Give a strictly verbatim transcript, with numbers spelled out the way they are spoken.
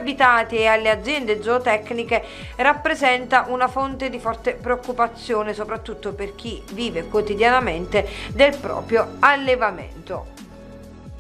abitati e alle aziende zootecniche rappresenta una fonte di forte preoccupazione, soprattutto per chi vive quotidianamente del proprio allevamento.